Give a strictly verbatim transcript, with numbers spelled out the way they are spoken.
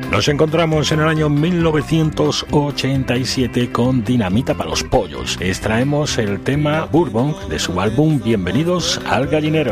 Nos encontramos en el año mil novecientos ochenta y siete con Dinamita para los Pollos. Extraemos el tema Bourbon de su álbum Bienvenidos al Gallinero.